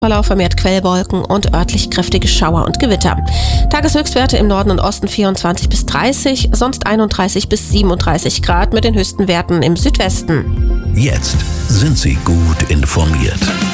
Verlauf vermehrt Quellwolken und örtlich kräftige Schauer und Gewitter. Tageshöchstwerte im Norden und Osten 24 bis 30, sonst 31 bis 37 Grad mit den höchsten Werten im Südwesten. Jetzt sind Sie gut informiert.